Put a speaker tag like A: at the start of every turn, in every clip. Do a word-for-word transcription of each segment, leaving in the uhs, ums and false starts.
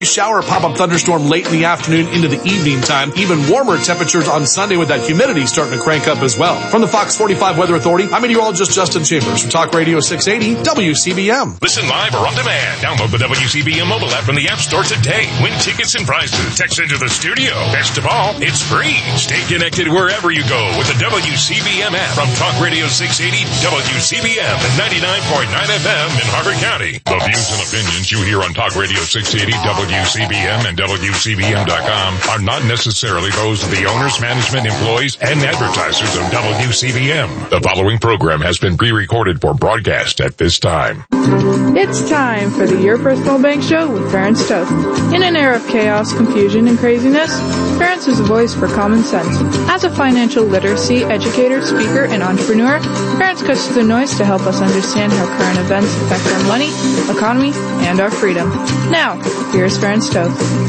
A: Shower pop-up thunderstorm late in the afternoon into the evening time. Even warmer temperatures on Sunday with that humidity starting to crank up as well. From the Fox forty-five Weather Authority, I'm meteorologist Justin Chambers from Talk Radio six eighty W C B M.
B: Listen live or on demand. Download the W C B M mobile app from the App Store today. Win tickets and prizes. Text into the studio. Best of all, it's free. Stay connected wherever you go with the W C B M app from Talk Radio six eighty W C B M and ninety-nine point nine F M in Harford County. The views and opinions you hear on Talk Radio six eighty W W C B M and W C B M dot com are not necessarily those of the owners, management, employees, and advertisers of W C B M. The following program has been pre-recorded for broadcast at this time.
C: It's time for the Your Personal Bank Show with Ferenc Toth. In an era of chaos, confusion, and craziness, Ferenc is a voice for common sense. As a financial literacy educator, speaker, and entrepreneur, Ferenc cuts through the noise to help us understand how current events affect our money, economy, and our freedom. Now, here's Ferenc Toth.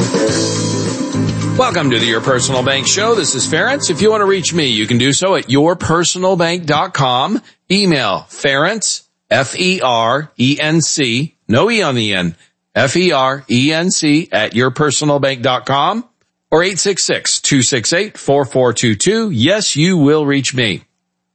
D: Welcome to the Your Personal Bank Show. This is Ferenc. If you want to reach me, you can do so at your personal bank dot com. Email Ferenc, F E R E N C, no E on the end, F E R E N C at your personal bank dot com or eight six six, two six eight, four four two two. Yes, you will reach me.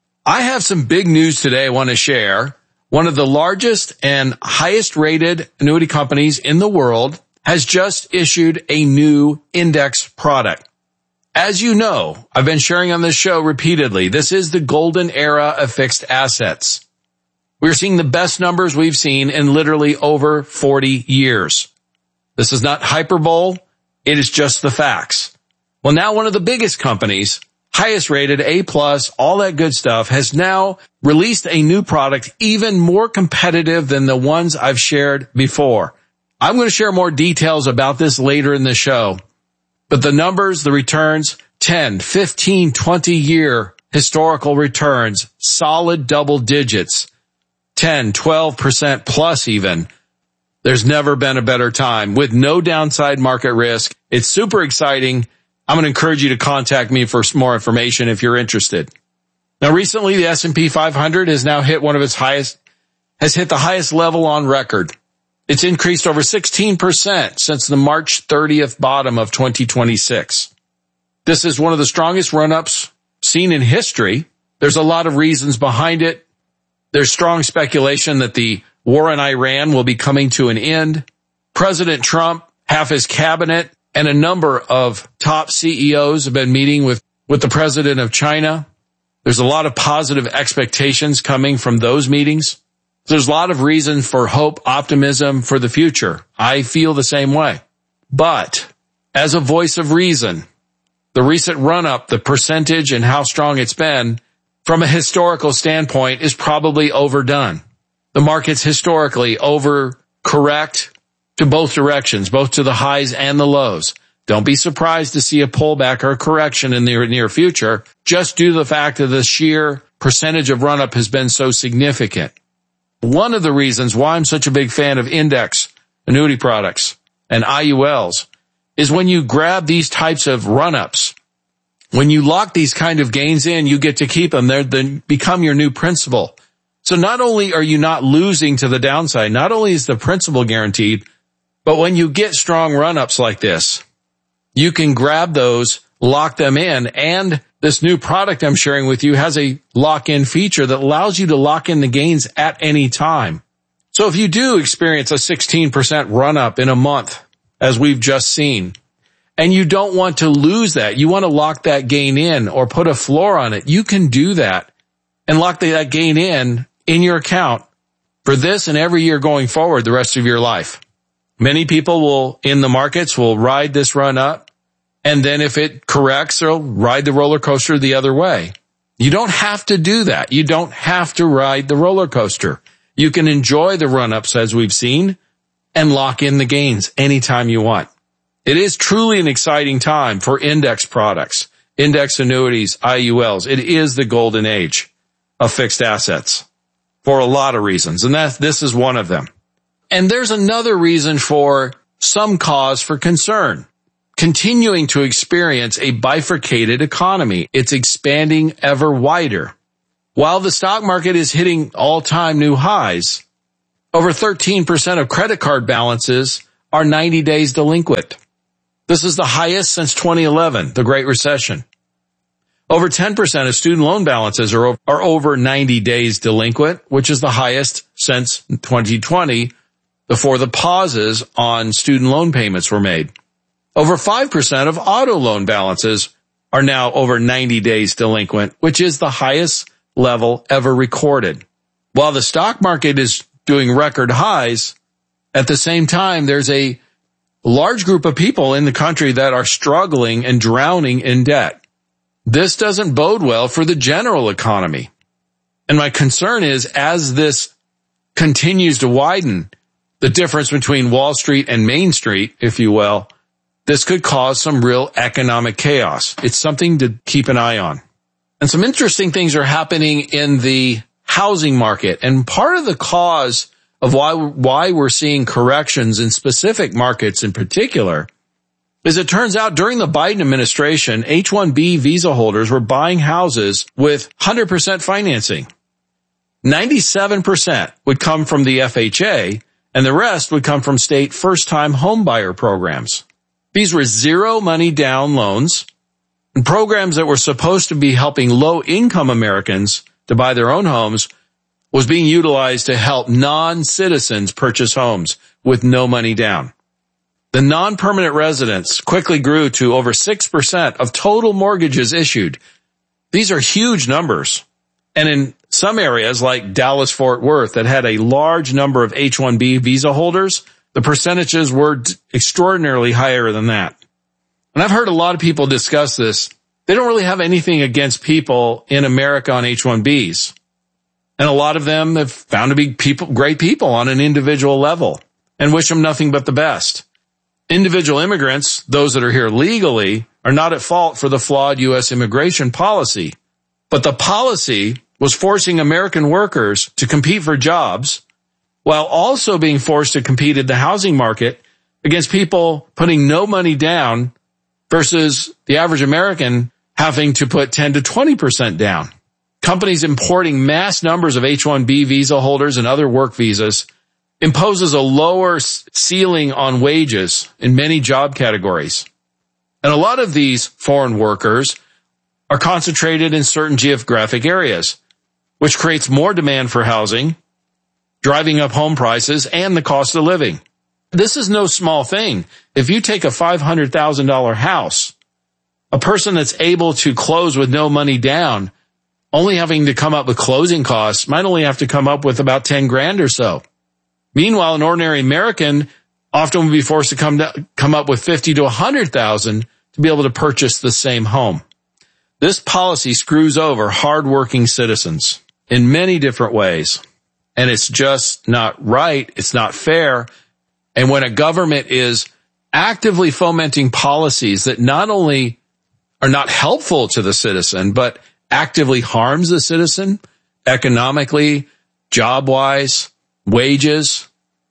D: I have some big news today I want to share. One of the largest and highest rated annuity companies in the world has just issued a new index product. As you know, I've been sharing on this show repeatedly, this is the golden era of fixed assets. We're seeing the best numbers we've seen in literally over forty years. This is not hyperbole, it is just the facts. Well, now one of the biggest companies, highest rated, A plus, all that good stuff, has now released a new product even more competitive than the ones I've shared before. I'm going to share more details about this later in the show, but the numbers, the returns, ten, fifteen, twenty year historical returns, solid double digits, ten, twelve percent plus even. There's never been a better time with no downside market risk. It's super exciting. I'm going to encourage you to contact me for some more information if you're interested. Now, recently the S and P five hundred has now hit one of its highest, has hit the highest level on record. It's increased over sixteen percent since the March thirtieth bottom of twenty twenty-six. This is one of the strongest run-ups seen in history. There's a lot of reasons behind it. There's strong speculation that the war in Iran will be coming to an end. President Trump, half his cabinet, and a number of top C E Os have been meeting with, with the president of China. There's a lot of positive expectations coming from those meetings. There's a lot of reason for hope, optimism for the future. I feel the same way. But as a voice of reason, the recent run-up, the percentage and how strong it's been from a historical standpoint is probably overdone. The market's historically overcorrect to both directions, both to the highs and the lows. Don't be surprised to see a pullback or a correction in the near future, just due to the fact that the sheer percentage of run-up has been so significant. One of the reasons why I'm such a big fan of index annuity products and I U Ls is when you grab these types of run-ups, when you lock these kind of gains in, you get to keep them. They then become your new principal. So not only are you not losing to the downside, not only is the principal guaranteed, but when you get strong run-ups like this, you can grab those, lock them in, and this new product I'm sharing with you has a lock-in feature that allows you to lock in the gains at any time. So if you do experience a sixteen percent run-up in a month, as we've just seen, and you don't want to lose that, you want to lock that gain in or put a floor on it, you can do that and lock that gain in in your account for this and every year going forward the rest of your life. Many people will, in the markets, will ride this run-up. And then if it corrects, they'll ride the roller coaster the other way. You don't have to do that. You don't have to ride the roller coaster. You can enjoy the run-ups as we've seen and lock in the gains anytime you want. It is truly an exciting time for index products, index annuities, I U Ls. It is the golden age of fixed assets for a lot of reasons, and that this is one of them. And there's another reason for some cause for concern. Continuing to experience a bifurcated economy. It's expanding ever wider. While the stock market is hitting all-time new highs, over thirteen percent of credit card balances are ninety days delinquent. This is the highest since twenty eleven, the Great Recession. Over ten percent of student loan balances are, are over ninety days delinquent, which is the highest since twenty twenty, before the pauses on student loan payments were made. Over five percent of auto loan balances are now over ninety days delinquent, which is the highest level ever recorded. While the stock market is doing record highs, at the same time, there's a large group of people in the country that are struggling and drowning in debt. This doesn't bode well for the general economy. And my concern is, as this continues to widen, the difference between Wall Street and Main Street, if you will, this could cause some real economic chaos. It's something to keep an eye on. And some interesting things are happening in the housing market. And part of the cause of why, why we're seeing corrections in specific markets in particular is it turns out during the Biden administration, H one B visa holders were buying houses with one hundred percent financing. ninety-seven percent would come from the F H A, and the rest would come from state first-time homebuyer programs. These were zero money down loans and programs that were supposed to be helping low-income Americans to buy their own homes was being utilized to help non-citizens purchase homes with no money down. The non-permanent residents quickly grew to over six percent of total mortgages issued. These are huge numbers. And in some areas like Dallas-Fort Worth that had a large number of H one B visa holders, the percentages were extraordinarily higher than that. And I've heard a lot of people discuss this. They don't really have anything against people in America on H one Bs. And a lot of them have found to be people, great people on an individual level and wish them nothing but the best. Individual immigrants, those that are here legally, are not at fault for the flawed U S immigration policy. But the policy was forcing American workers to compete for jobs while also being forced to compete in the housing market against people putting no money down versus the average American having to put ten to twenty percent down. Companies importing mass numbers of H one B visa holders and other work visas imposes a lower ceiling on wages in many job categories. And a lot of these foreign workers are concentrated in certain geographic areas, which creates more demand for housing, driving up home prices and the cost of living. This is no small thing. If you take a five hundred thousand dollars house, a person that's able to close with no money down, only having to come up with closing costs, might only have to come up with about ten grand or so. Meanwhile, an ordinary American often would be forced to come to, come up with fifty to one hundred thousand to be able to purchase the same home. This policy screws over hardworking citizens in many different ways. And it's just not right. It's not fair. And when a government is actively fomenting policies that not only are not helpful to the citizen, but actively harms the citizen economically, job-wise, wages,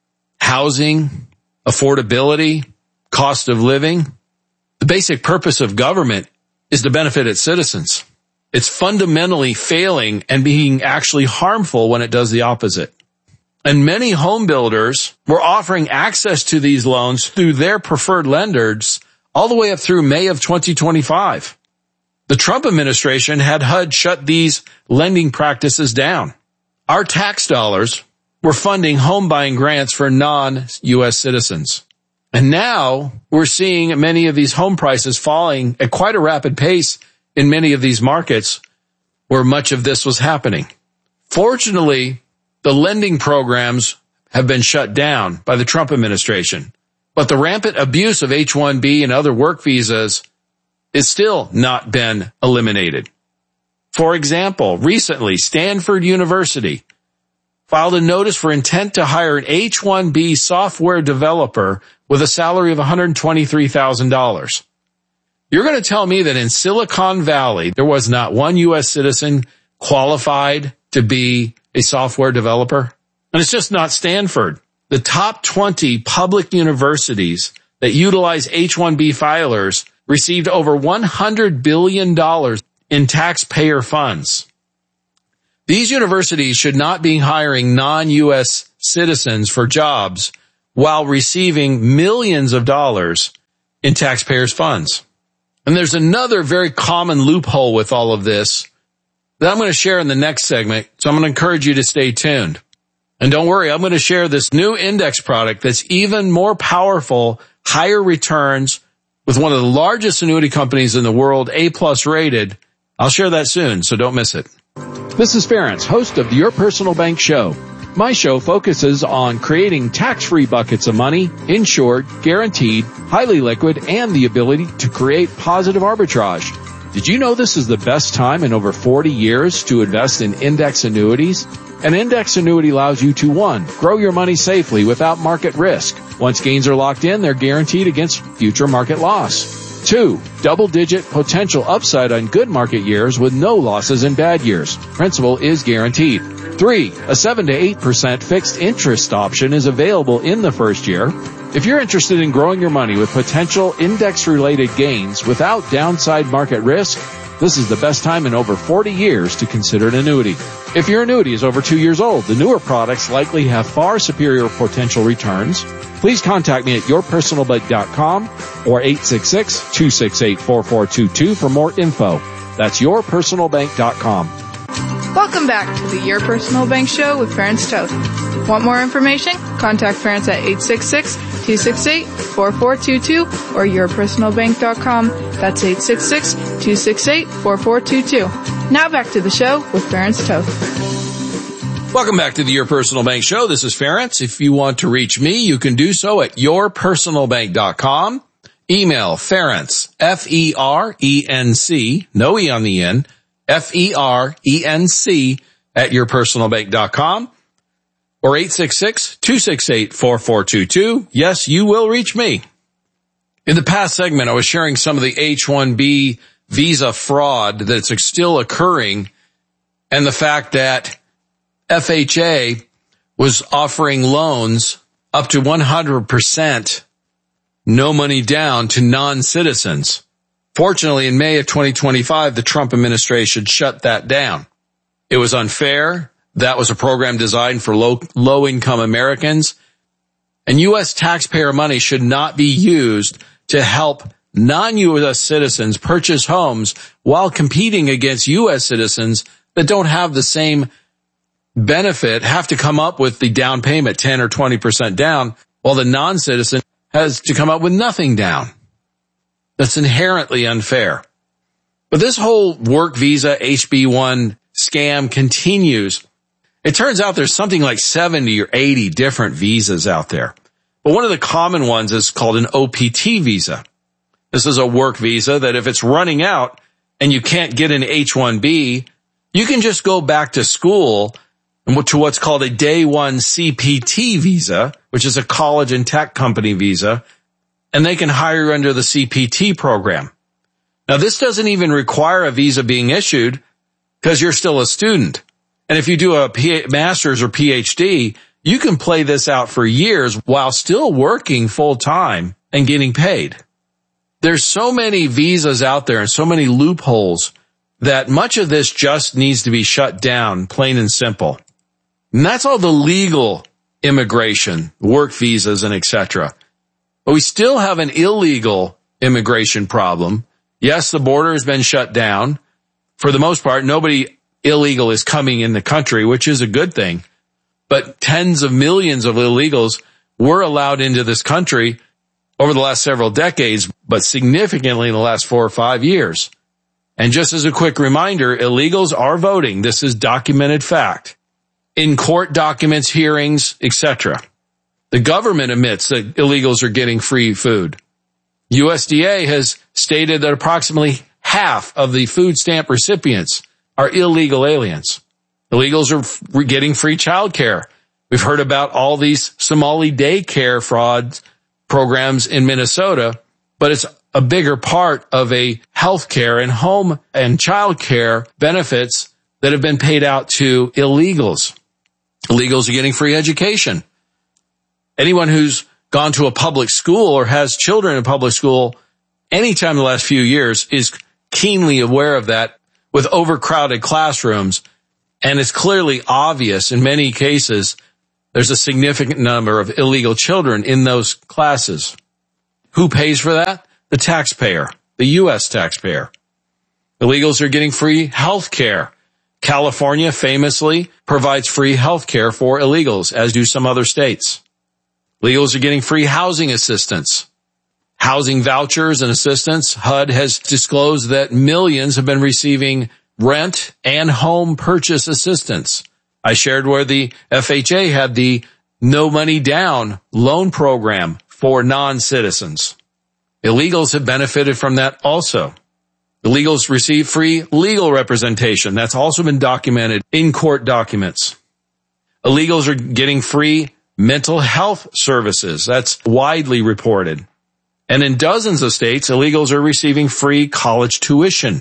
D: housing, affordability, cost of living. The basic purpose of government is to benefit its citizens. It's fundamentally failing and being actually harmful when it does the opposite. And many home builders were offering access to these loans through their preferred lenders all the way up through May of twenty twenty-five. The Trump administration had H U D shut these lending practices down. Our tax dollars were funding home buying grants for non-U S citizens. And now we're seeing many of these home prices falling at quite a rapid pace in many of these markets where much of this was happening. Fortunately, the lending programs have been shut down by the Trump administration, but the rampant abuse of H one B and other work visas is still not been eliminated. For example, recently, Stanford University filed a notice for intent to hire an H one B software developer with a salary of one hundred twenty-three thousand dollars. You're going to tell me that in Silicon Valley, there was not one U S citizen qualified to be a software developer? And it's just not Stanford. The top twenty public universities that utilize H one B filers received over one hundred billion dollars in taxpayer funds. These universities should not be hiring non-U S citizens for jobs while receiving millions of dollars in taxpayers' funds. And there's another very common loophole with all of this that I'm going to share in the next segment, so I'm going to encourage you to stay tuned. And don't worry, I'm going to share this new index product that's even more powerful, higher returns, with one of the largest annuity companies in the world, A-plus rated. I'll share that soon, so don't miss it. This is Ferenc, host of the Your Personal Bank Show. My show focuses on creating tax-free buckets of money, insured, guaranteed, highly liquid, and the ability to create positive arbitrage. Did you know this is the best time in over forty years to invest in index annuities? An index annuity allows you to, one, grow your money safely without market risk. Once gains are locked in, they're guaranteed against future market loss. Two, double-digit potential upside on good market years with no losses in bad years. Principal is guaranteed. Three, a seven to eight percent fixed interest option is available in the first year. If you're interested in growing your money with potential index-related gains without downside market risk, this is the best time in over forty years to consider an annuity. If your annuity is over two years old, the newer products likely have far superior potential returns. Please contact me at your personal bank dot com or eight six six, two six eight, four four two two for more info. That's your personal bank dot com.
C: Welcome back to the Your Personal Bank Show with Ferenc Toth. Want more information? Contact Ferenc at eight six six, two six eight, four four two two or your personal bank dot com. That's eight six six, two six eight, four four two two. Now back to the show with Ferenc Toth.
D: Welcome back to the Your Personal Bank Show. This is Ferenc. If you want to reach me, you can do so at your personal bank dot com. Email Ferenc, F E R E N C, no E on the end, F E R E N C at your personal bank dot com or eight six six, two six eight, four four two two. Yes, you will reach me. In the past segment, I was sharing some of the H one B visa fraud that's still occurring and the fact that F H A was offering loans up to one hundred percent no money down to non-citizens. Fortunately, in May of twenty twenty-five, the Trump administration shut that down. It was unfair. That was a program designed for low, low-income Americans. And U S taxpayer money should not be used to help non-U S citizens purchase homes while competing against U S citizens that don't have the same benefit, have to come up with the down payment, ten or twenty percent down, while the non-citizen has to come up with nothing down. That's inherently unfair. But this whole work visa H B one scam continues. It turns out there's something like seventy or eighty different visas out there. But one of the common ones is called an O P T visa. This is a work visa that if it's running out and you can't get an H one B, you can just go back to school to what's called a day one C P T visa, which is a college and tech company visa, and they can hire you under the C P T program. Now, this doesn't even require a visa being issued because you're still a student. And if you do a P- master's or P H D, you can play this out for years while still working full time and getting paid. There's so many visas out there and so many loopholes that much of this just needs to be shut down, plain and simple. And that's all the legal immigration, work visas and et cetera. But we still have an illegal immigration problem. Yes, the border has been shut down. For the most part, nobody illegal is coming in the country, which is a good thing. But tens of millions of illegals were allowed into this country over the last several decades, but significantly in the last four or five years. And just as a quick reminder, illegals are voting. This is documented fact. In court documents, hearings, et cetera. The government admits that illegals are getting free food. U S D A has stated that approximately half of the food stamp recipients are illegal aliens. Illegals are getting free child care. We've heard about all these Somali daycare fraud programs in Minnesota, but it's a bigger part of a health care and home and child care benefits that have been paid out to illegals. Illegals are getting free education. Anyone who's gone to a public school or has children in public school anytime in the last few years is keenly aware of that with overcrowded classrooms. And it's clearly obvious in many cases there's a significant number of illegal children in those classes. Who pays for that? The taxpayer, the U S taxpayer. Illegals are getting free health care. California famously provides free health care for illegals, as do some other states. Illegals are getting free housing assistance. Housing vouchers and assistance. H U D has disclosed that millions have been receiving rent and home purchase assistance. I shared where the F H A had the no money down loan program for non-citizens. Illegals have benefited from that also. Illegals receive free legal representation. That's also been documented in court documents. Illegals are getting free mental health services. That's widely reported. And in dozens of states, illegals are receiving free college tuition.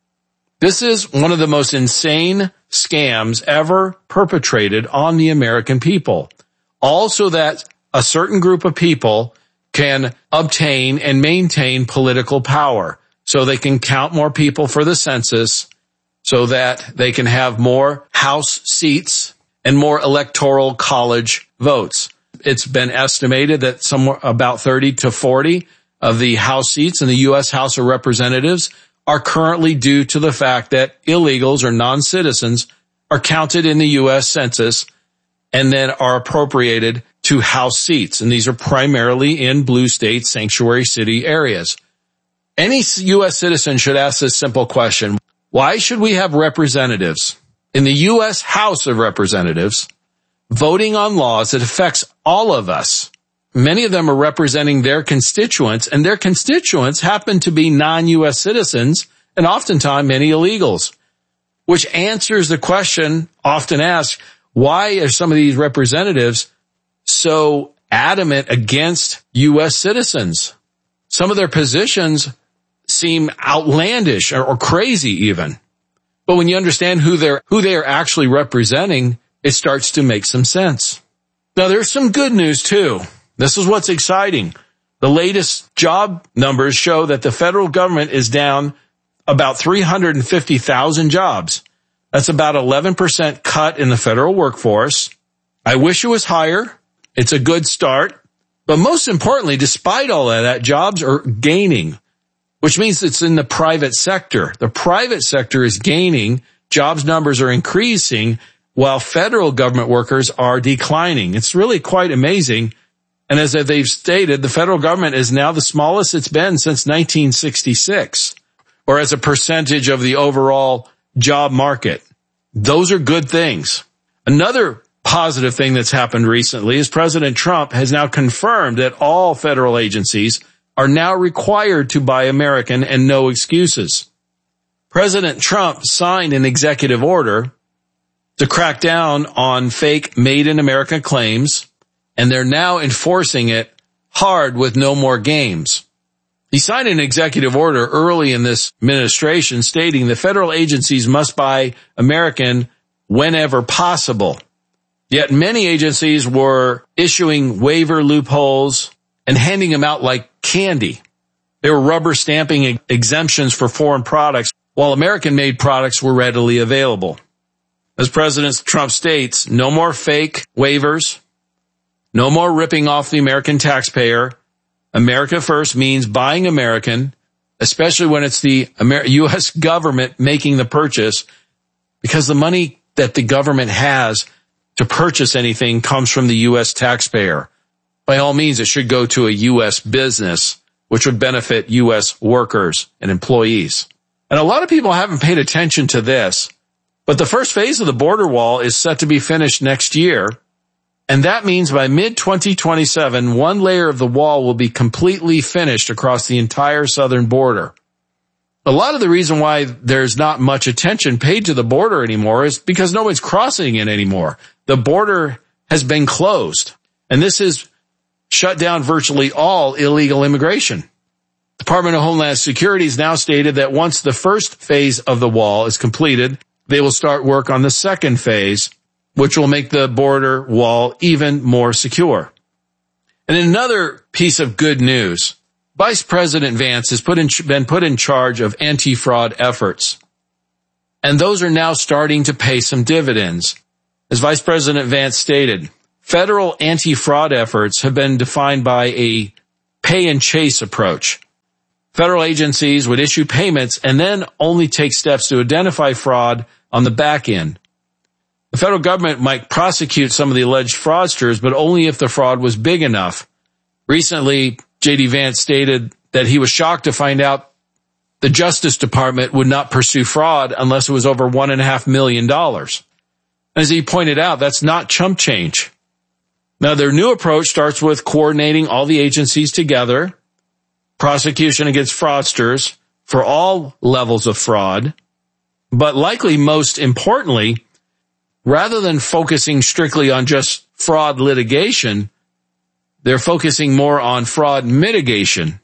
D: This is one of the most insane scams ever perpetrated on the American people. Also that a certain group of people can obtain and maintain political power. So they can count more people for the census, so that they can have more House seats and more electoral college votes. It's been estimated that somewhere about thirty to forty of the House seats in the U S House of Representatives are currently due to the fact that illegals or non-citizens are counted in the U S Census and then are appropriated to House seats. And these are primarily in blue state sanctuary city areas. Any U S citizen should ask this simple question. Why should we have representatives in the U S House of Representatives voting on laws that affects all of us? Many of them are representing their constituents, and their constituents happen to be non-U S citizens and oftentimes many illegals, which answers the question often asked, why are some of these representatives so adamant against U S citizens? Some of their positions seem outlandish or, or crazy even. But when you understand who they're, who they are actually representing, it starts to make some sense. Now there's some good news too. This is what's exciting. The latest job numbers show that the federal government is down about three hundred fifty thousand jobs. That's about eleven percent cut in the federal workforce. I wish it was higher. It's a good start. But most importantly, despite all of that, jobs are gaining, which means it's in the private sector. The private sector is gaining, jobs numbers are increasing, while federal government workers are declining. It's really quite amazing. And as they've stated, the federal government is now the smallest it's been since nineteen sixty-six, or as a percentage of the overall job market. Those are good things. Another positive thing that's happened recently is President Trump has now confirmed that all federal agencies are now required to buy American and no excuses. President Trump signed an executive order to crack down on fake Made in America claims, and they're now enforcing it hard with no more games. He signed an executive order early in this administration stating the federal agencies must buy American whenever possible. Yet many agencies were issuing waiver loopholes and handing them out like candy. They were rubber stamping exemptions for foreign products while American-made products were readily available. As President Trump states, no more fake waivers, no more ripping off the American taxpayer. America first means buying American, especially when it's the U S government making the purchase, because the money that the government has to purchase anything comes from the U S taxpayer. By all means, it should go to a U S business, which would benefit U S workers and employees. And a lot of people haven't paid attention to this, but the first phase of the border wall is set to be finished next year. And that means by mid twenty twenty-seven, one layer of the wall will be completely finished across the entire southern border. A lot of the reason why there's not much attention paid to the border anymore is because no one's crossing it anymore. The border has been closed, and this has shut down virtually all illegal immigration. Department of Homeland Security has now stated that once the first phase of the wall is completed, they will start work on the second phase, which will make the border wall even more secure. And another piece of good news, Vice President Vance has put in, been put in charge of anti-fraud efforts. And those are now starting to pay some dividends. As Vice President Vance stated, federal anti-fraud efforts have been defined by a pay and chase approach. Federal agencies would issue payments and then only take steps to identify fraud on the back end. The federal government might prosecute some of the alleged fraudsters, but only if the fraud was big enough. Recently, J D. Vance stated that he was shocked to find out the Justice Department would not pursue fraud unless it was over one and a half million dollars. As he pointed out, that's not chump change. Now, their new approach starts with coordinating all the agencies together, prosecution against fraudsters for all levels of fraud, but likely most importantly, rather than focusing strictly on just fraud litigation, they're focusing more on fraud mitigation,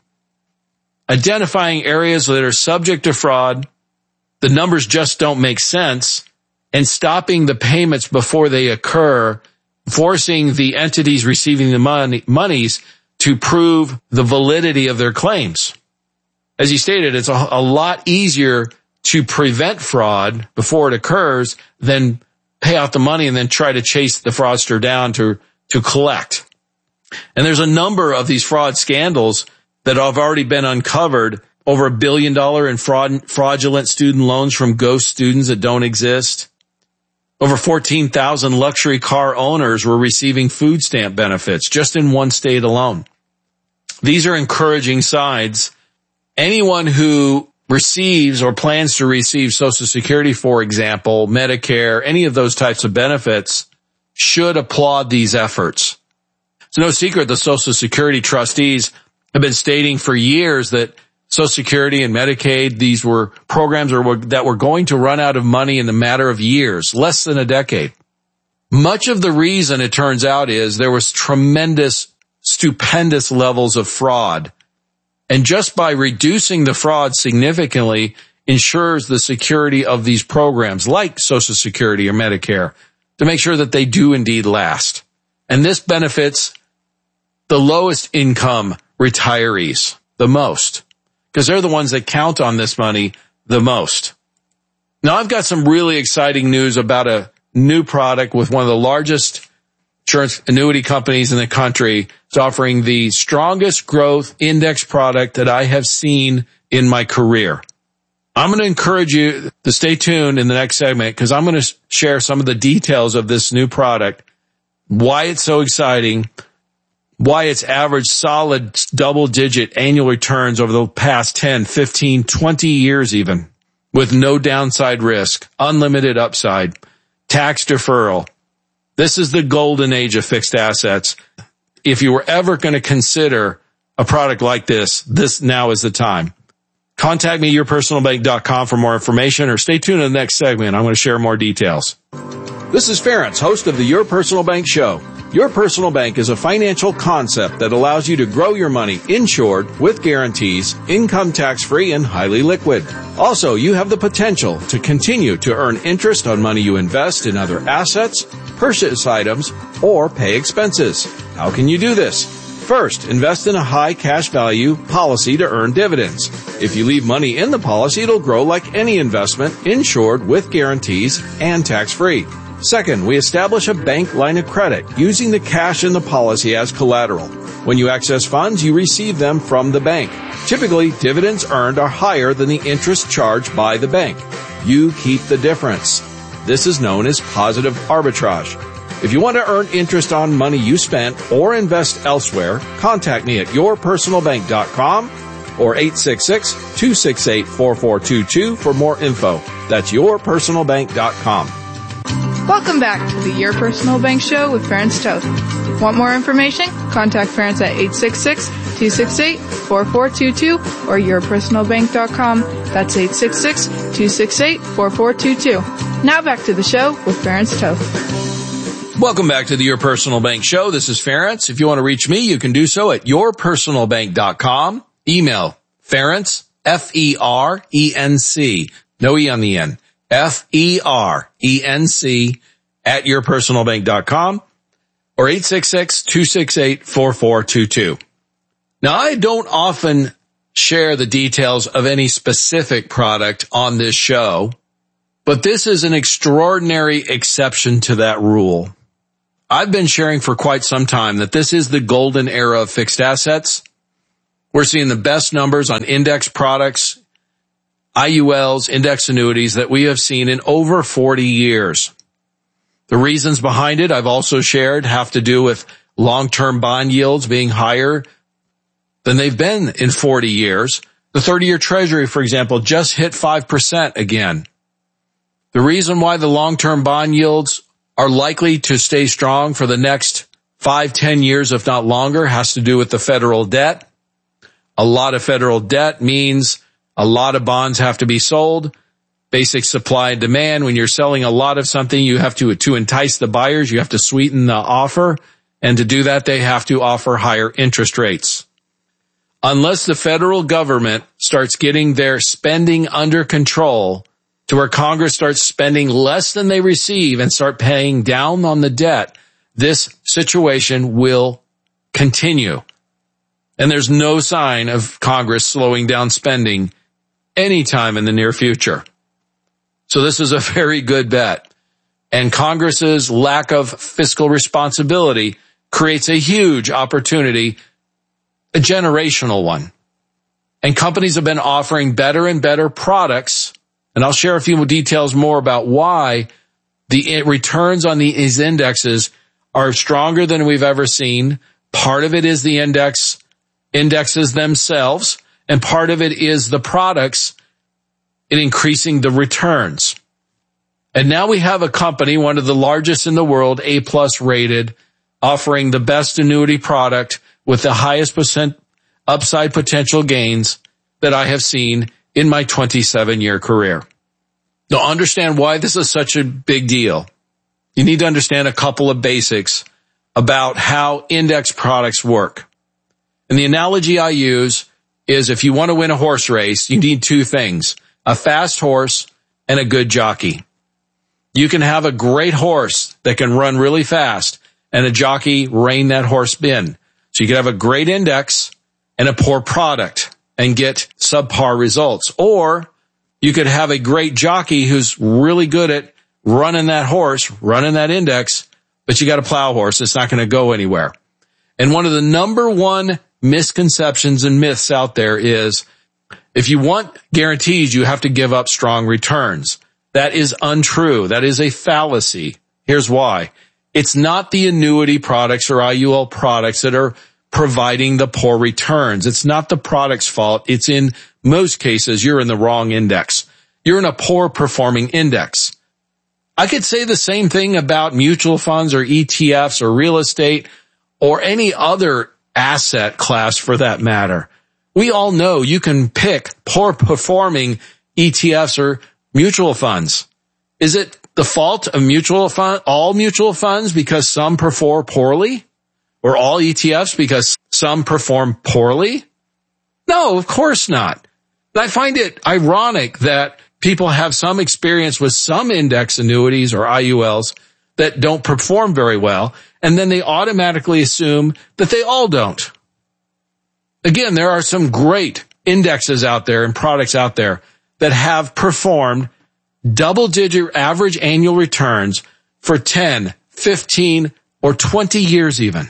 D: identifying areas that are subject to fraud, the numbers just don't make sense, and stopping the payments before they occur, forcing the entities receiving the money, monies to prove the validity of their claims. As he stated, it's a, a lot easier to prevent fraud before it occurs than pay out the money and then try to chase the fraudster down to, to collect. And there's a number of these fraud scandals that have already been uncovered. Over a billion dollar in fraud, fraudulent student loans from ghost students that don't exist. Over fourteen thousand luxury car owners were receiving food stamp benefits just in one state alone. These are encouraging signs. Anyone who receives or plans to receive Social Security, for example, Medicare, any of those types of benefits, should applaud these efforts. It's no secret the Social Security trustees have been stating for years that Social Security and Medicaid, these were programs that were going to run out of money in a matter of years, less than a decade. Much of the reason, it turns out, is there was tremendous, stupendous levels of fraud. And just by reducing the fraud significantly ensures the security of these programs like Social Security or Medicare to make sure that they do indeed last. And this benefits the lowest income retirees the most, because they're the ones that count on this money the most. Now, I've got some really exciting news about a new product with one of the largest insurance annuity companies in the country. It's offering the strongest growth index product that I have seen in my career. I'm going to encourage you to stay tuned in the next segment because I'm going to share some of the details of this new product, why it's so exciting, why it's averaged solid double-digit annual returns over the past ten, fifteen, twenty years even, with no downside risk, unlimited upside, tax deferral. This is the golden age of fixed assets. If you were ever going to consider a product like this, this now is the time. Contact me, your personal bank dot com for more information, or stay tuned in the next segment. I'm going to share more details. This is Ferentz, host of the Your Personal Bank Show. Your Personal Bank is a financial concept that allows you to grow your money insured with guarantees, income tax-free, and highly liquid. Also, you have the potential to continue to earn interest on money you invest in other assets, purchase items, or pay expenses. How can you do this? First, invest in a high cash value policy to earn dividends. If you leave money in the policy, it'll grow like any investment, insured with guarantees and tax-free. Second, we establish a bank line of credit using the cash in the policy as collateral. When you access funds, you receive them from the bank. Typically, dividends earned are higher than the interest charged by the bank. You keep the difference. This is known as positive arbitrage. If you want to earn interest on money you spent or invest elsewhere, contact me at your personal bank dot com or eight six six, two six eight, four four two two for more info. That's your personal bank dot com.
C: Welcome back to the Your Personal Bank Show with Ferentz Toth. Want more information? Contact Ferentz at eight six six, two six eight, four four two two or your personal bank dot com. That's eight six six, two six eight, four four two two. Now back to the show with Ferentz Toth.
D: Welcome back to the Your Personal Bank Show. This is Ferentz. If you want to reach me, you can do so at your personal bank dot com. Email Ferentz, F E R E N C, no E on the end, F E R E N C at your personal bank dot com or eight six six, two six eight, four four two two. Now, I don't often share the details of any specific product on this show, but this is an extraordinary exception to that rule. I've been sharing for quite some time that this is the golden era of fixed assets. We're seeing the best numbers on index products, I U Ls, index annuities that we have seen in over forty years. The reasons behind it I've also shared have to do with long-term bond yields being higher than they've been in forty years. The thirty-year Treasury, for example, just hit five percent again. The reason why the long-term bond yields are likely to stay strong for the next five, ten years, if not longer, has to do with the federal debt. A lot of federal debt means a lot of bonds have to be sold. Basic supply and demand. When you're selling a lot of something, you have to, to entice the buyers, you have to sweeten the offer. And to do that, they have to offer higher interest rates. Unless the federal government starts getting their spending under control to where Congress starts spending less than they receive and start paying down on the debt, this situation will continue. And there's no sign of Congress slowing down spending anytime in the near future. So this is a very good bet. And Congress's lack of fiscal responsibility creates a huge opportunity, a generational one. And companies have been offering better and better products. And I'll share a few more details more about why the returns on these indexes are stronger than we've ever seen. Part of it is the index, indexes themselves, and part of it is the products in increasing the returns. And now we have a company, one of the largest in the world, A plus rated, offering the best annuity product with the highest percent upside potential gains that I have seen in my twenty-seven year career. Now understand why this is such a big deal. You need to understand a couple of basics about how index products work. And the analogy I use is if you want to win a horse race, you need two things, a fast horse and a good jockey. You can have a great horse that can run really fast and a jockey rein that horse in. So you can have a great index and a poor product and get subpar results. Or you could have a great jockey who's really good at running that horse, running that index, but you got a plow horse. It's not going to go anywhere. And one of the number one misconceptions and myths out there is if you want guarantees, you have to give up strong returns. That is untrue. That is a fallacy. Here's why. It's not the annuity products or I U L products that are providing the poor returns. It's not the product's fault. It's in most cases, you're in the wrong index. You're in a poor performing index. I could say the same thing about mutual funds or E T Fs or real estate or any other asset class for that matter. We all know you can pick poor performing E T Fs or mutual funds. Is it the fault of mutual fund, all mutual funds because some perform poorly? Or all E T Fs because some perform poorly? No, of course not. And I find it ironic that people have some experience with some index annuities or I U Ls that don't perform very well, and then they automatically assume that they all don't. Again, there are some great indexes out there and products out there that have performed double-digit average annual returns for ten, fifteen, or twenty years even.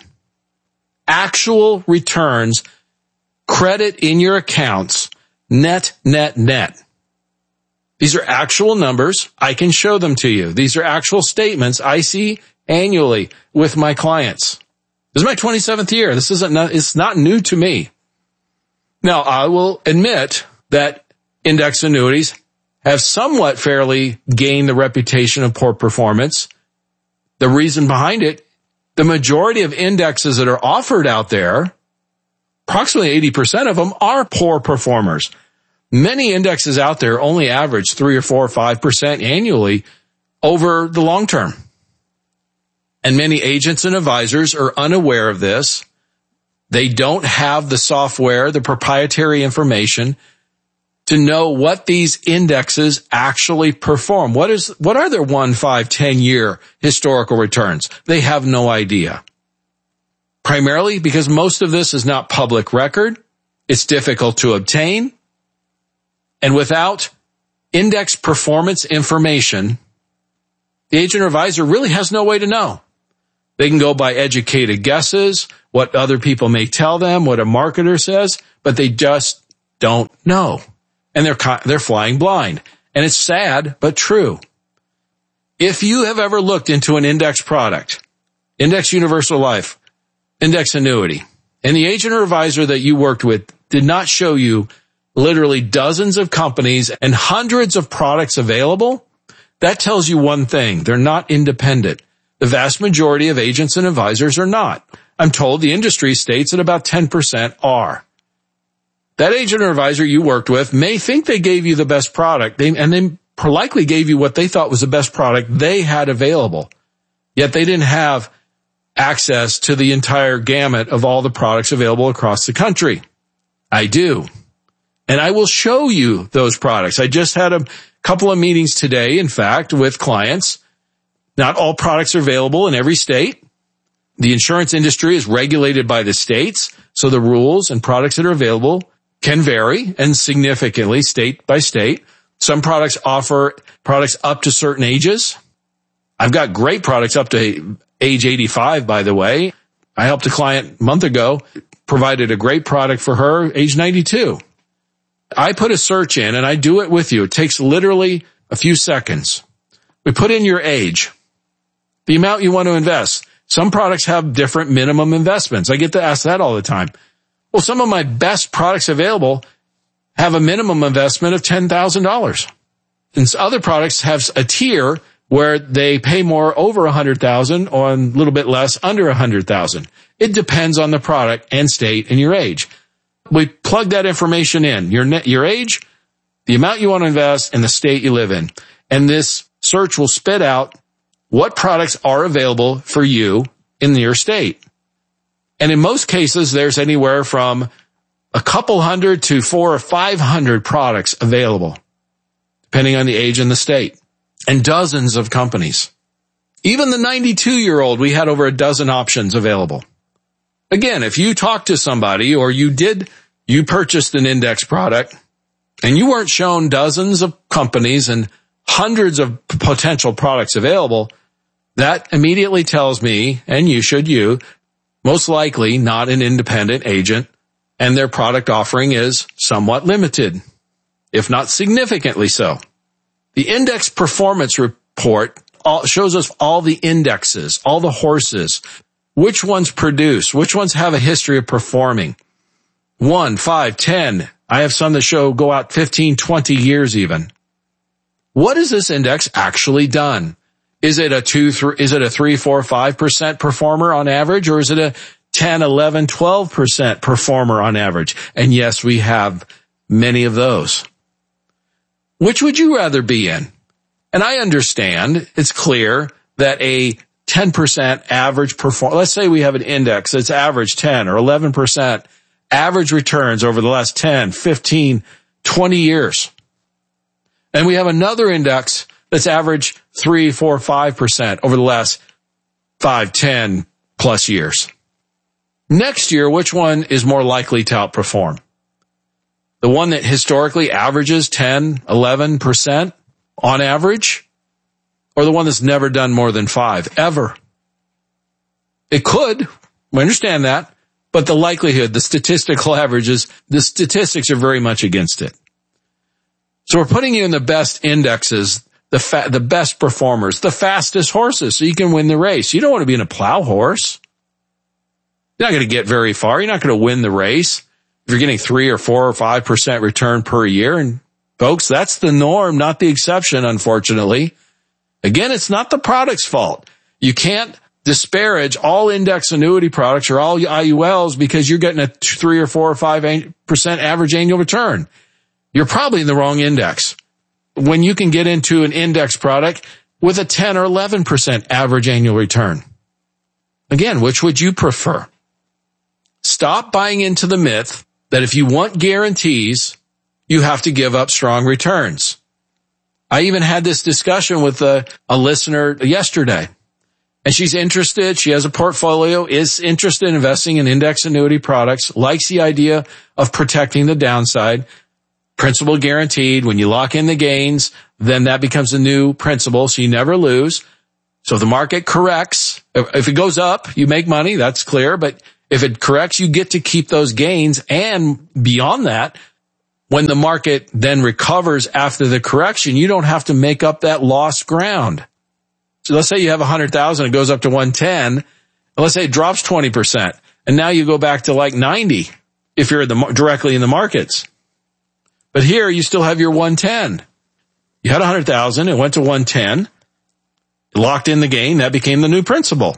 D: Actual returns, credit in your accounts, net, net, net. These are actual numbers. I can show them to you. These are actual statements I see annually with my clients. This is my twenty-seventh year. This isn't, it's not new to me. Now, I will admit that index annuities have somewhat fairly gained the reputation of poor performance. The reason behind it, the majority of indexes that are offered out there, approximately eighty percent of them are poor performers. Many indexes out there only average three or four or five percent annually over the long term. And many agents and advisors are unaware of this. They don't have the software, the proprietary information to know what these indexes actually perform. What is, what are their one, five, ten year historical returns? They have no idea. Primarily because most of this is not public record. It's difficult to obtain. And without index performance information, the agent or advisor really has no way to know. They can go by educated guesses, what other people may tell them, what a marketer says, but they just don't know. And they're, they're flying blind. And it's sad, but true. If you have ever looked into an index product, Index Universal Life, Index Annuity, and the agent or advisor that you worked with did not show you literally dozens of companies and hundreds of products available, that tells you one thing. They're not independent. The vast majority of agents and advisors are not. I'm told the industry states that about ten percent are. That agent or advisor you worked with may think they gave you the best product, they, and they likely gave you what they thought was the best product they had available. Yet they didn't have access to the entire gamut of all the products available across the country. I do. And I will show you those products. I just had a couple of meetings today, in fact, with clients. Not all products are available in every state. The insurance industry is regulated by the states, so the rules and products that are available can vary and significantly state by state. Some products offer products up to certain ages. I've got great products up to age eighty-five, by the way. I helped a client a month ago, provided a great product for her, age ninety-two. I put a search in, and I do it with you. It takes literally a few seconds. We put in your age, the amount you want to invest. Some products have different minimum investments. I get to ask that all the time. Well, some of my best products available have a minimum investment of ten thousand dollars. And other products have a tier where they pay more over one hundred thousand dollars or a little bit less under one hundred thousand dollars. It depends on the product and state and your age. We plug that information in, your your age, the amount you want to invest, and the state you live in. And this search will spit out what products are available for you in your state. And in most cases, there's anywhere from a couple hundred to four or five hundred products available, depending on the age and the state, and dozens of companies. Even the ninety-two-year-old, we had over a dozen options available. Again, if you talk to somebody or you did, you purchased an index product and you weren't shown dozens of companies and hundreds of potential products available, that immediately tells me, and you should you, most likely not an independent agent, and their product offering is somewhat limited, if not significantly so. The Index Performance Report shows us all the indexes, all the horses, which ones produce, which ones have a history of performing. One, five, ten. I have some that show go out fifteen, twenty years even. What has this index actually done? Is it a two, three, is it a three, four, five percent performer on average, or is it a ten, eleven, twelve percent performer on average? And yes, we have many of those. Which would you rather be in? And I understand, it's clear that a ten percent average perform, let's say we have an index that's average ten or eleven percent average returns over the last ten, fifteen, twenty years. And we have another index that's average three, four, five percent over the last five, ten plus years. Next year, which one is more likely to outperform? The one that historically averages ten, eleven percent on average, or the one that's never done more than five, ever? It could. We understand that. But the likelihood, the statistical averages, the statistics are very much against it. So we're putting you in the best indexes, the fa- the best performers, the fastest horses, so you can win the race. You don't want to be in a plow horse. You're not going to get very far. You're not going to win the race if you're getting three or four or five percent return per year. And folks, that's the norm, not the exception, unfortunately. Again, it's not the product's fault. You can't disparage all index annuity products or all I U Ls because you're getting a three or four or five percent average annual return. You're probably in the wrong index. When you can get into an index product with a ten or eleven percent average annual return. Again, which would you prefer? Stop buying into the myth that if you want guarantees, you have to give up strong returns. I even had this discussion with a, a listener yesterday. And she's interested, she has a portfolio, is interested in investing in index annuity products, likes the idea of protecting the downside, principal guaranteed. When you lock in the gains, then that becomes a new principal, so you never lose. So if the market corrects, if it goes up, you make money, that's clear. But if it corrects, you get to keep those gains. And beyond that, when the market then recovers after the correction, you don't have to make up that lost ground. So let's say you have one hundred thousand, it goes up to one ten, and let's say it drops twenty percent, and now you go back to like ninety if you're in the, directly in the markets. But here you still have your one ten. You had one hundred thousand, it went to one ten, locked in the gain, that became the new principal.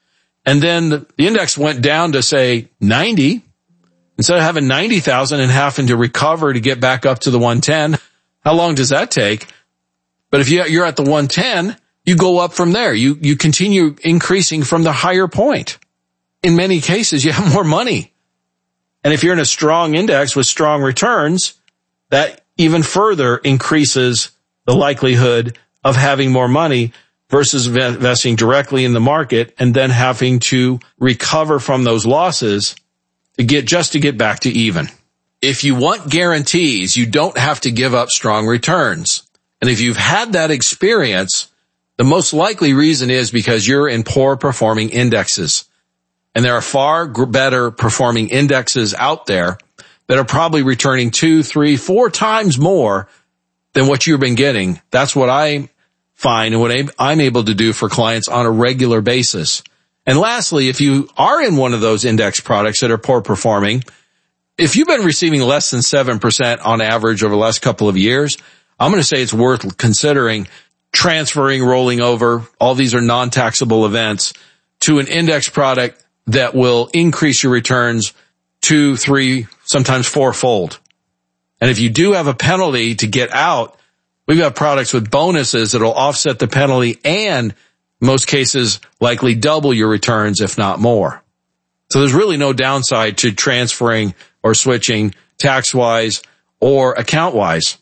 D: And then the index went down to say ninety. Instead of having ninety thousand and having to recover to get back up to the one ten, how long does that take? But if you're at the one ten, you go up from there. You, you continue increasing from the higher point. In many cases, you have more money. And if you're in a strong index with strong returns, that even further increases the likelihood of having more money versus investing directly in the market and then having to recover from those losses to get, just to get back to even. If you want guarantees, you don't have to give up strong returns. And if you've had that experience, the most likely reason is because you're in poor performing indexes. And there are far better performing indexes out there that are probably returning two, three, four times more than what you've been getting. That's what I find and what I'm able to do for clients on a regular basis. And lastly, if you are in one of those index products that are poor performing, if you've been receiving less than seven percent on average over the last couple of years, I'm going to say it's worth considering transferring, rolling over. All these are non-taxable events to an index product that will increase your returns two, three, sometimes fourfold. And if you do have a penalty to get out, we've got products with bonuses that will offset the penalty and in most cases likely double your returns, if not more. So there's really no downside to transferring or switching tax-wise or account-wise.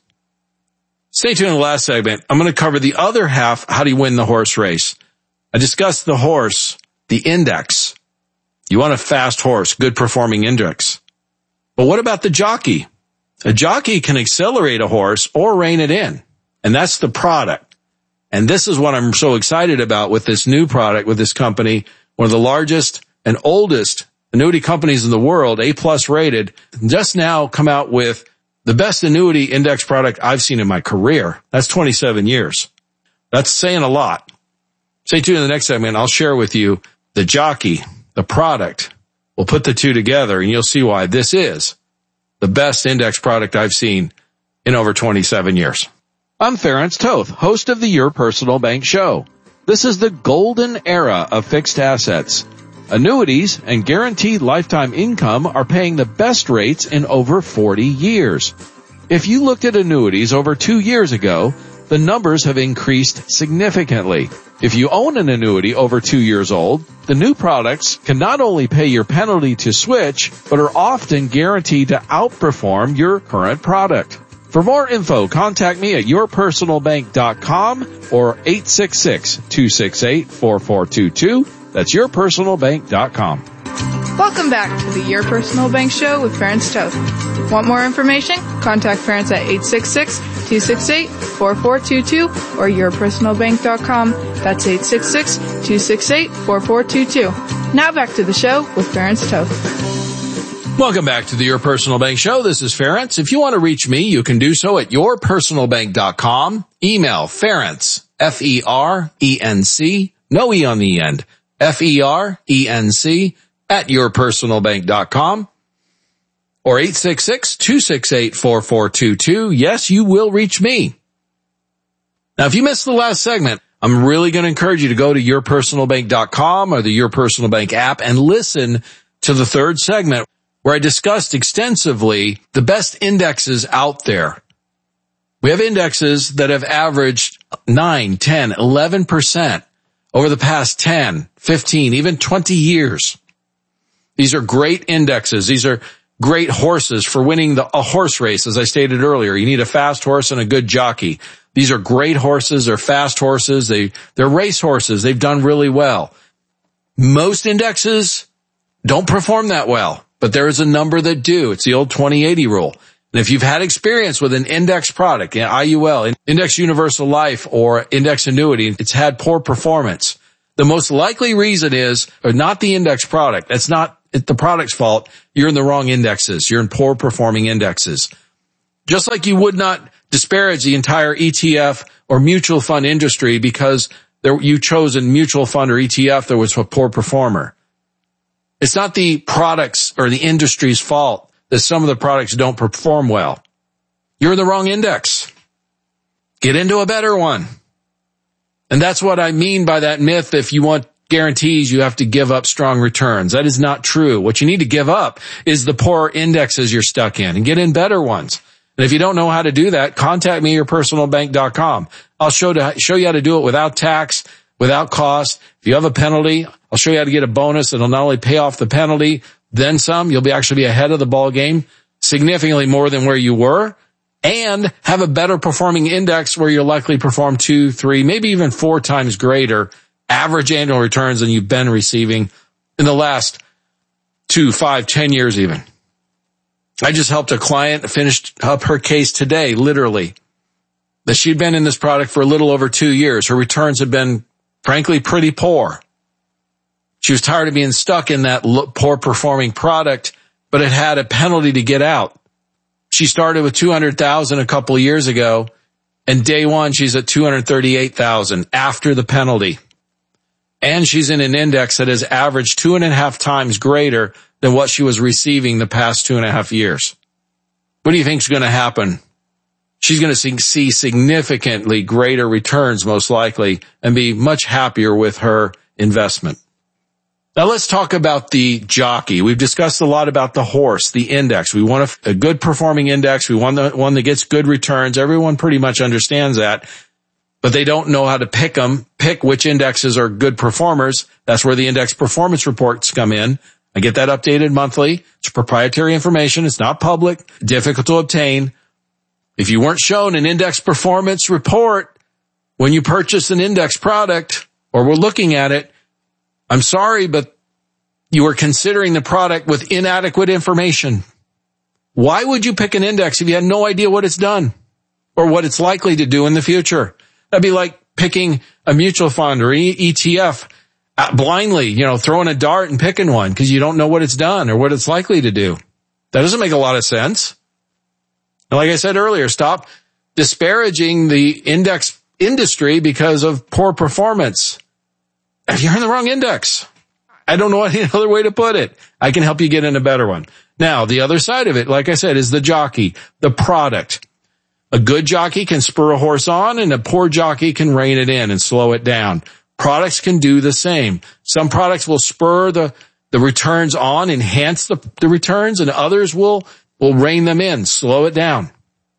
D: Stay tuned in the last segment. I'm going to cover the other half, how do you win the horse race? I discussed the horse, the index. You want a fast horse, good performing index. But what about the jockey? A jockey can accelerate a horse or rein it in. And that's the product. And this is what I'm so excited about with this new product, with this company, one of the largest and oldest annuity companies in the world, A-plus rated, just now come out with the best annuity index product I've seen in my career. That's twenty-seven years. That's saying a lot. Stay tuned in the next segment. I'll share with you the jockey, the product. We'll put the two together and you'll see why this is the best index product I've seen in over twenty-seven years. I'm Ference Toth, host of the Your Personal Bank Show. This is the golden era of fixed assets. Annuities and guaranteed lifetime income are paying the best rates in over forty years. If you looked at annuities over two years ago, the numbers have increased significantly. If you own an annuity over two years old, the new products can not only pay your penalty to switch, but are often guaranteed to outperform your current product. For more info, contact me at your personal bank dot com or eight six six, two six eight, four four two two. That's your personal bank dot com.
C: Welcome back to the Your Personal Bank Show with Ference Toth. Want more information? Contact Ference at eight six six, two six eight, four four two two or your personal bank dot com. That's eight six six, two six eight, four four two two. Now back to the show with Ference Toth.
D: Welcome back to the Your Personal Bank Show. This is Ference. If you want to reach me, you can do so at your personal bank dot com. Email Ference, F E R E N C, no E on the end, F E R E N C, at your personal bank dot com. Or eight six six, two six eight, four four two two. Yes, you will reach me. Now, if you missed the last segment, I'm really going to encourage you to go to your personal bank dot com or the Your Personal Bank app and listen to the third segment, where I discussed extensively the best indexes out there. We have indexes that have averaged nine, ten, eleven percent over the past ten, fifteen, even twenty years. These are great indexes. These are great horses for winning the, a horse race. As I stated earlier, you need a fast horse and a good jockey. These are great horses. They're fast horses. They, they're race horses. They've done really well. Most indexes don't perform that well. But there is a number that do. It's the old twenty eighty rule. And if you've had experience with an index product, you know, I U L, Index Universal Life, or Index Annuity, it's had poor performance, the most likely reason is, or not the index product. That's not the product's fault. You're in the wrong indexes. You're in poor performing indexes. Just like you would not disparage the entire E T F or mutual fund industry because there, you chose a mutual fund or E T F that was a poor performer. It's not the products or the industry's fault that some of the products don't perform well. You're in the wrong index. Get into a better one. And that's what I mean by that myth. If you want guarantees, you have to give up strong returns. That is not true. What you need to give up is the poor indexes you're stuck in and get in better ones. And if you don't know how to do that, contact me, your personal bank dot com. I'll show, to, show you how to do it without tax, without cost. If you have a penalty, I'll show you how to get a bonus that'll not only pay off the penalty, then some. You'll be actually be ahead of the ball game, significantly more than where you were, and have a better performing index where you'll likely perform two, three, maybe even four times greater average annual returns than you've been receiving in the last two, five, ten years even. I just helped a client finish up her case today, literally, that she'd been in this product for a little over two years. Her returns have been, frankly, pretty poor. She was tired of being stuck in that poor performing product, but it had a penalty to get out. She started with two hundred thousand dollars a couple of years ago, and day one she's at two hundred thirty-eight thousand dollars after the penalty. And she's in an index that has averaged two and a half times greater than what she was receiving the past two and a half years. What do you think is going to happen? She's going to see, see significantly greater returns, most likely, and be much happier with her investment. Now let's talk about the jockey. We've discussed a lot about the horse, the index. We want a, a good performing index. We want the one that gets good returns. Everyone pretty much understands that, but they don't know how to pick them, pick which indexes are good performers. That's where the index performance reports come in. I get that updated monthly. It's proprietary information. It's not public, difficult to obtain. If you weren't shown an index performance report when you purchase an index product or were looking at it, I'm sorry, but you are considering the product with inadequate information. Why would you pick an index if you had no idea what it's done or what it's likely to do in the future? That'd be like picking a mutual fund or E T F blindly, you know, throwing a dart and picking one because you don't know what it's done or what it's likely to do. That doesn't make a lot of sense. And like I said earlier, stop disparaging the index industry because of poor performance. You're in the wrong index. I don't know any other way to put it. I can help you get in a better one. Now, the other side of it, like I said, is the jockey, the product. A good jockey can spur a horse on, and a poor jockey can rein it in and slow it down. Products can do the same. Some products will spur the, the returns on, enhance the, the returns, and others will, will rein them in, slow it down.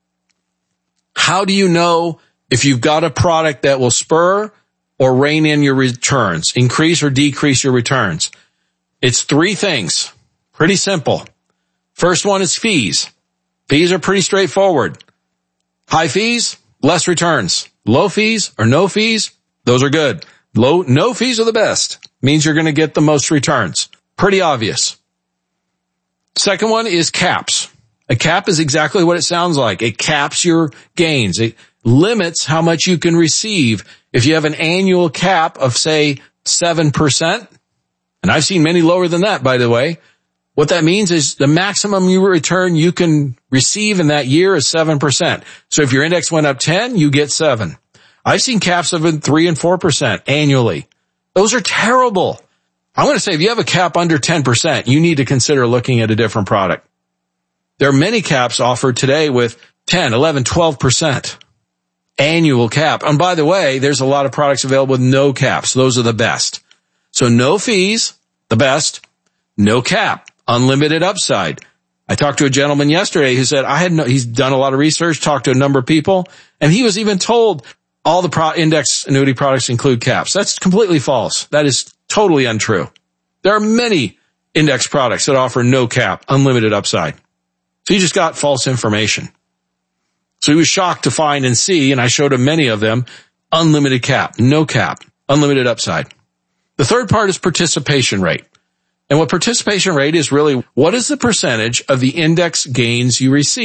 D: How do you know if you've got a product that will spur or rein in your returns, increase or decrease your returns? It's three things. Pretty simple. First one is fees. Fees are pretty straightforward. High fees, less returns. Low fees or no fees, those are good. Low, no fees are the best. Means you're going to get the most returns. Pretty obvious. Second one is caps. A cap is exactly what it sounds like. It caps your gains. It limits how much you can receive. If you have an annual cap of, say, seven percent, and I've seen many lower than that, by the way, what that means is the maximum you return you can receive in that year is seven percent. So if your index went up ten, you get seven. I've seen caps of three and four percent annually. Those are terrible. I'm going to say if you have a cap under ten percent, you need to consider looking at a different product. There are many caps offered today with ten, eleven, twelve percent. Annual cap. And by the way, there's a lot of products available with no caps. Those are the best. So no fees, the best. No cap, unlimited upside. I talked to a gentleman yesterday who said I had no, he's done a lot of research, talked to a number of people, and he was even told all the pro, index annuity products include caps. That's completely false. That is totally untrue. There are many index products that offer no cap, unlimited upside. So he just got false information. So he was shocked to find and see, and I showed him many of them, unlimited cap, no cap, unlimited upside. The third part is participation rate. And what participation rate is really, what is the percentage of the index gains you receive?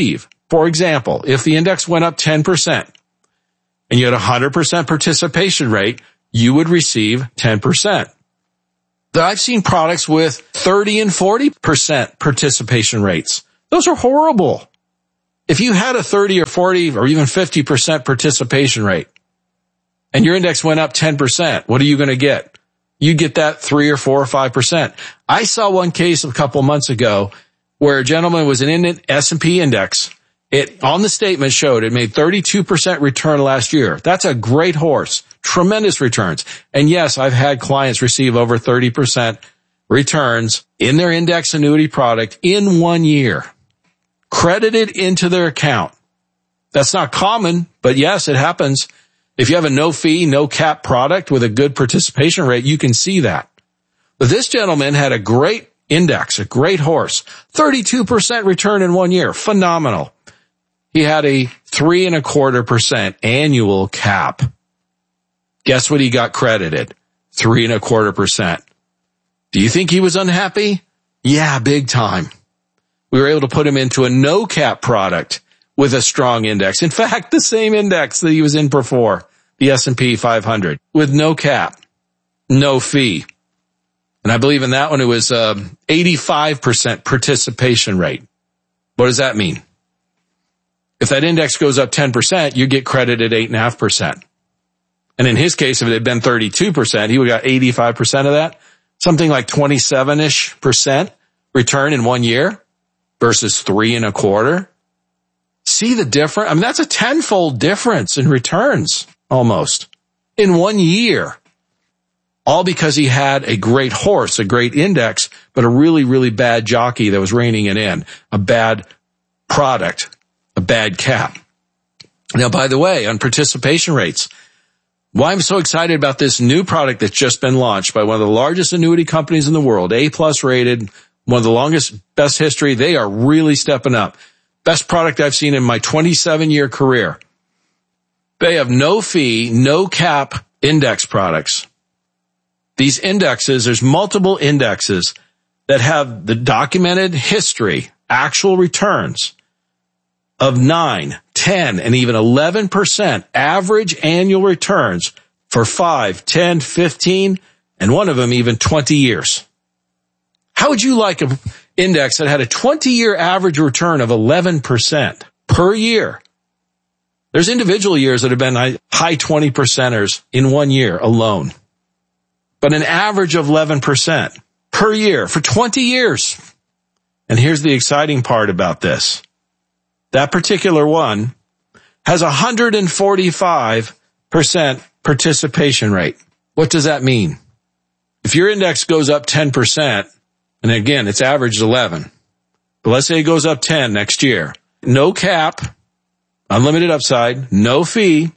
D: For example, if the index went up ten percent and you had a one hundred percent participation rate, you would receive ten percent. I've seen products with thirty and forty percent participation rates. Those are horrible. If you had a thirty or forty or even fifty percent participation rate and your index went up ten percent, what are you going to get? You get that three or four or five percent. I saw one case a couple months ago where a gentleman was in an S and P index. It, on the statement, showed it made thirty-two percent return last year. That's a great horse. Tremendous returns. And yes, I've had clients receive over thirty percent returns in their index annuity product in one year, credited into their account. That's not common, but yes, it happens. If you have a no fee, no cap product with a good participation rate, you can see that. But this gentleman had a great index, a great horse, thirty-two percent return in one year. Phenomenal. He had a three and a quarter percent annual cap. Guess what he got credited? Three and a quarter percent. Do you think he was unhappy? Yeah, big time. We were able to put him into a no cap product with a strong index. In fact, the same index that he was in before, the S and P five hundred, with no cap, no fee. And I believe in that one it was uh, eighty-five percent participation rate. What does that mean? If that index goes up ten percent, you get credited eight point five percent. And in his case, if it had been thirty-two percent, he would have got eighty-five percent of that. Something like twenty-seven-ish percent return in one year versus three and a quarter. See the difference? I mean, that's a tenfold difference in returns almost in one year. All because he had a great horse, a great index, but a really, really bad jockey that was reining it in, a bad product. A bad cap. Now, by the way, on participation rates, why I'm so excited about this new product that's just been launched by one of the largest annuity companies in the world, A-plus rated, one of the longest, best history. They are really stepping up. Best product I've seen in my twenty-seven year career. They have no fee, no cap index products. These indexes, there's multiple indexes that have the documented history, actual returns of nine, ten, and even eleven percent average annual returns for five, ten, fifteen, and one of them even twenty years. How would you like an index that had a twenty year average return of eleven percent per year? There's individual years that have been high twenty percenters in one year alone, but an average of eleven percent per year for twenty years. And here's the exciting part about this. That particular one has a one hundred forty-five percent participation rate. What does that mean? If your index goes up ten percent, and again, it's averaged eleven, but let's say it goes up ten next year, no cap, unlimited upside, no fee,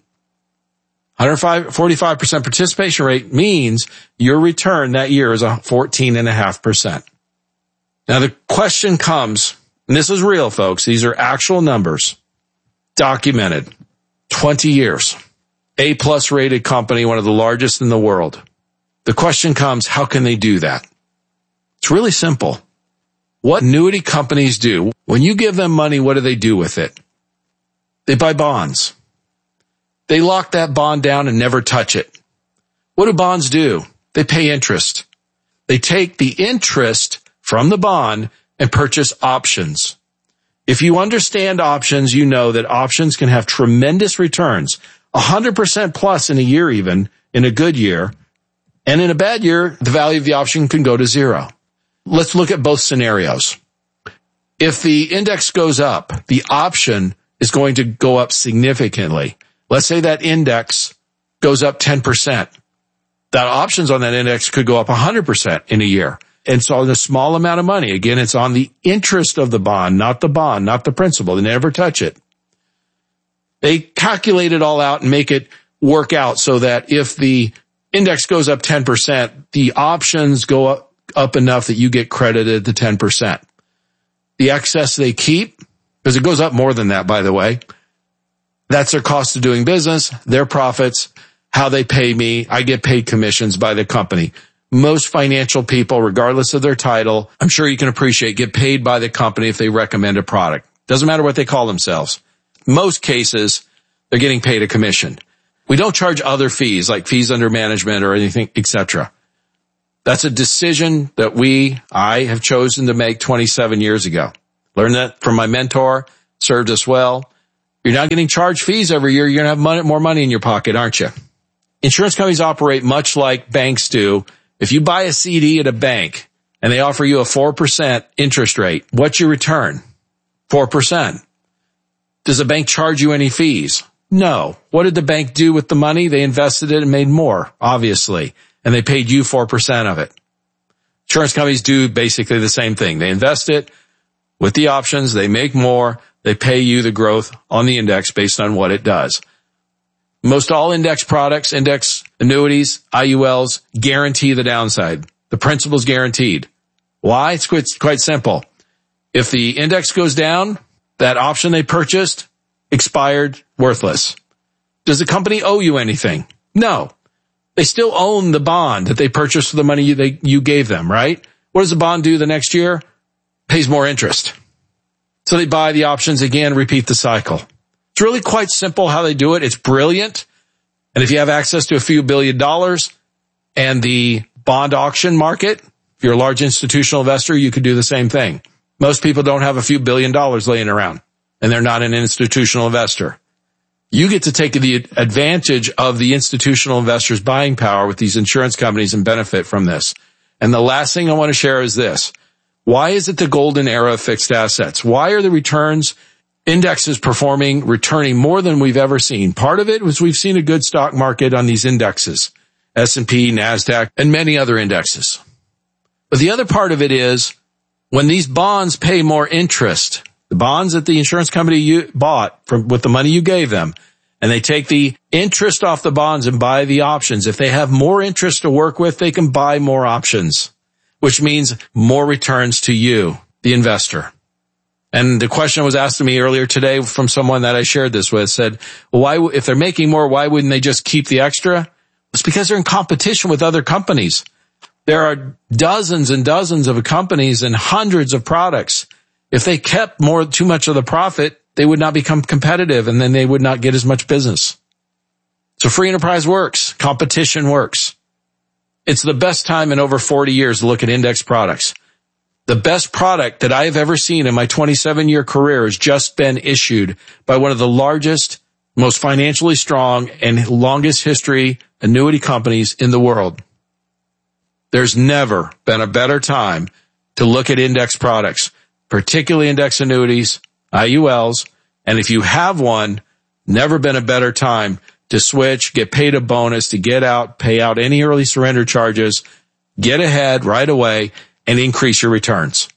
D: one hundred forty-five percent participation rate means your return that year is a fourteen point five percent. Now the question comes, and this is real, folks. These are actual numbers, documented, twenty years, A-plus rated company, one of the largest in the world. The question comes, how can they do that? It's really simple. What annuity companies do, when you give them money, what do they do with it? They buy bonds. They lock that bond down and never touch it. What do bonds do? They pay interest. They take the interest from the bond and purchase options. If you understand options, you know that options can have tremendous returns, one hundred percent plus in a year even, in a good year. And in a bad year, the value of the option can go to zero. Let's look at both scenarios. If the index goes up, the option is going to go up significantly. Let's say that index goes up ten percent. That options on that index could go up one hundred percent in a year. And so on a small amount of money, again, it's on the interest of the bond, not the bond, not the principal. They never touch it. They calculate it all out and make it work out so that if the index goes up ten percent, the options go up, up enough that you get credited the ten percent. The excess they keep, because it goes up more than that, by the way, that's their cost of doing business, their profits, how they pay me. I get paid commissions by the company. Most financial people, regardless of their title, I'm sure you can appreciate, get paid by the company if they recommend a product. Doesn't matter what they call themselves. Most cases, they're getting paid a commission. We don't charge other fees like fees under management or anything, et cetera. That's a decision that we, I have chosen to make twenty-seven years ago. Learned that from my mentor, served us well. You're not getting charged fees every year. You're going to have money, more money in your pocket, aren't you? Insurance companies operate much like banks do. If you buy a C D at a bank and they offer you a four percent interest rate, what's your return? four percent. Does the bank charge you any fees? No. What did the bank do with the money? They invested it and made more, obviously, and they paid you four percent of it. Insurance companies do basically the same thing. They invest it with the options. They make more. They pay you the growth on the index based on what it does. Most all index products, index annuities, I U Ls, guarantee the downside. The principal's guaranteed. Why? It's quite, quite simple. If the index goes down, that option they purchased expired, worthless. Does the company owe you anything? No. They still own the bond that they purchased for the money you, they, you gave them, right? What does the bond do the next year? Pays more interest. So they buy the options again, repeat the cycle. It's really quite simple how they do it. It's brilliant. And if you have access to a few billion dollars and the bond auction market, if you're a large institutional investor, you could do the same thing. Most people don't have a few billion dollars laying around, and they're not an institutional investor. You get to take the advantage of the institutional investors' buying power with these insurance companies and benefit from this. And the last thing I want to share is this. Why is it the golden era of fixed assets? Why are the returns indexes performing, returning more than we've ever seen? Part of it was we've seen a good stock market on these indexes, S and P, NASDAQ, and many other indexes. But the other part of it is when these bonds pay more interest, the bonds that the insurance company you bought from with the money you gave them, and they take the interest off the bonds and buy the options. If they have more interest to work with, they can buy more options, which means more returns to you, the investor. And the question was asked to me earlier today from someone that I shared this with, said, well, why, if they're making more, why wouldn't they just keep the extra? It's because they're in competition with other companies. There are dozens and dozens of companies and hundreds of products. If they kept more, too much of the profit, they would not become competitive, and then they would not get as much business. So free enterprise works. Competition works. It's the best time in over forty years to look at index products. The best product that I have ever seen in my twenty-seven year career has just been issued by one of the largest, most financially strong, and longest history annuity companies in the world. There's never been a better time to look at index products, particularly index annuities, I U Ls, and if you have one, never been a better time to switch, get paid a bonus, to get out, pay out any early surrender charges, get ahead right away, and increase your returns.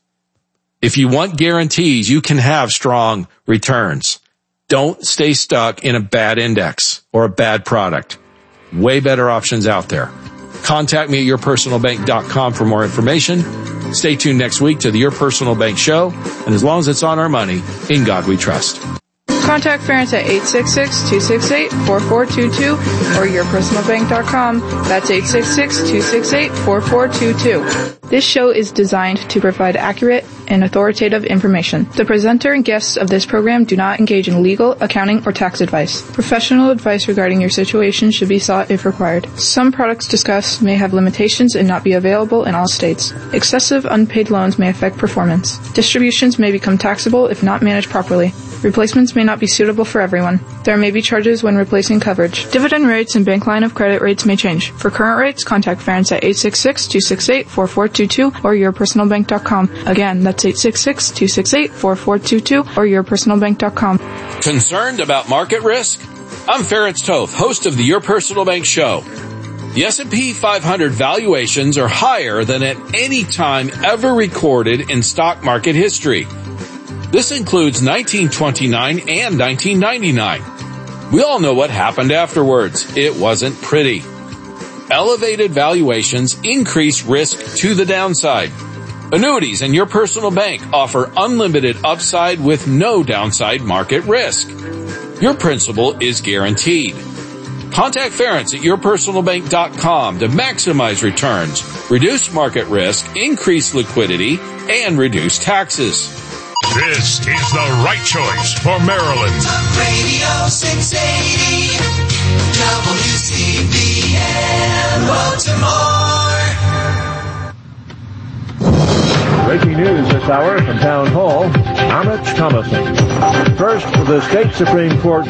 D: If you want guarantees, you can have strong returns. Don't stay stuck in a bad index or a bad product. Way better options out there. Contact me at your personal bank dot com for more information. Stay tuned next week to the Your Personal Bank Show. And as long as it's on our money, in God we trust.
C: Contact Ference at eight six six, two six eight, four four two two or your personal bank dot com. That's eight six six, two six eight, four four two two. This show is designed to provide accurate and authoritative information. The presenter and guests of this program do not engage in legal, accounting, or tax advice. Professional advice regarding your situation should be sought if required. Some products discussed may have limitations and not be available in all states. Excessive unpaid loans may affect performance. Distributions may become taxable if not managed properly. Replacements may not be suitable for everyone. There may be charges when replacing coverage. Dividend rates and bank line of credit rates may change. For current rates, contact Ference at eight six six, two six eight, four four two two or your personal bank dot com. Again, that's eight six six, two six eight, four four two two or your personal bank dot com.
D: Concerned about market risk? I'm Ference Toth, host of the Your Personal Bank Show. The S and P five hundred valuations are higher than at any time ever recorded in stock market history. This includes nineteen twenty-nine and nineteen ninety-nine. We all know what happened afterwards. It wasn't pretty. Elevated valuations increase risk to the downside. Annuities and Your Personal Bank offer unlimited upside with no downside market risk. Your principal is guaranteed. Contact Ference at your personal bank dot com to maximize returns, reduce market risk, increase liquidity, and reduce taxes.
B: This is the right choice for Maryland.
E: Talk Radio six eighty, W C B M Baltimore.
F: Breaking news this hour from Town Hall. I'm Rich Thomason. First, the state Supreme Court